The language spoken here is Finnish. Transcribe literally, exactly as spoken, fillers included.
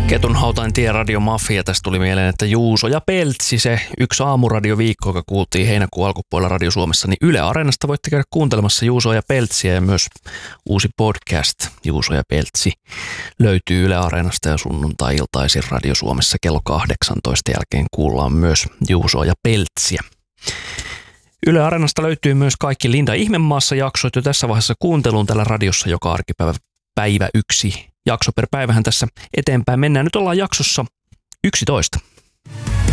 Ketunhautain tie Radio Mafia. Tästä tuli mieleen, että Juuso ja Peltsi, se yksi aamuradioviikko, joka kuultiin heinäkuun alkupuolella Radio Suomessa, niin Yle Areenasta voitte käydä kuuntelemassa Juusoa ja Peltsiä, ja myös uusi podcast Juuso ja Peltsi löytyy Yle Areenasta, ja sunnuntai-iltaisin Radio Suomessa kello kahdeksantoista jälkeen kuullaan myös Juusoa ja Peltsiä. Yle Areenasta löytyy myös kaikki Linda Ihmemaassa -jaksot jo tässä vaiheessa kuunteluun täällä radiossa joka arkipäivä päivä yksi jakso per päivähän tässä eteenpäin mennään. Nyt ollaan jaksossa yksitoista.